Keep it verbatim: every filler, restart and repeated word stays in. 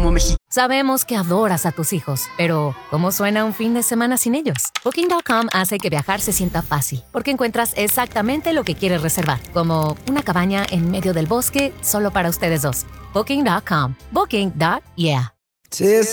como mexicano. Sabemos que adoras a tus hijos, pero ¿cómo suena un fin de semana sin ellos? Booking punto com hace que viajar se sienta fácil, porque encuentras exactamente lo que quieres reservar, como una cabaña en medio del bosque solo para ustedes dos. Booking punto com. Booking. Yeah. Tis